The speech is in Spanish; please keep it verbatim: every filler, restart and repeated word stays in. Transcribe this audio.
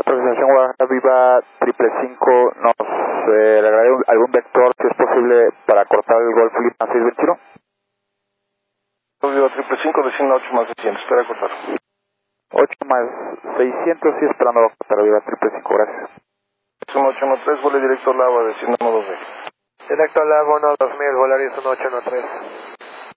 Organización Guadalajara Viva triple cinco, nos eh, le agregaré algún vector si es posible para cortar el Golf Lima seis veintiuno. Viva triple cinco, designa ocho más seiscientos, espera cortar. ocho más seiscientos y esperando cortar Viva triple cinco, gracias. uno ocho uno tres, vuelo directo al Lava, designa uno dos mil. Directo al Lava uno dos mil, Volaris uno ocho uno tres.